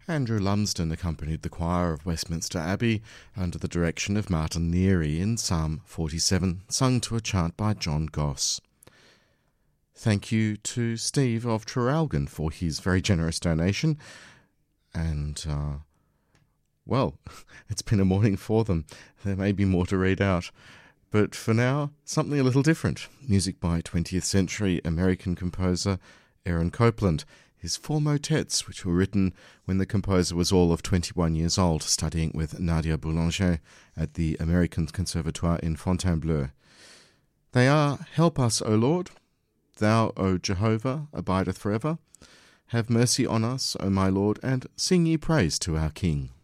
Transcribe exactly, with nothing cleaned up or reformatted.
Andrew Lumsden accompanied the choir of Westminster Abbey under the direction of Martin Neary in Psalm forty-seven, sung to a chant by John Goss. Thank you to Steve of Traralgon for his very generous donation. And, uh, well, it's been a morning for them. There may be more to read out. But for now, something a little different. Music by twentieth century American composer Aaron Copland. His four motets, which were written when the composer was all of twenty-one years old, studying with Nadia Boulanger at the American Conservatoire in Fontainebleau. They are Help Us, O Lord, Thou, O Jehovah, abideth forever, Have mercy on us, O my Lord, and Sing ye praise to our King.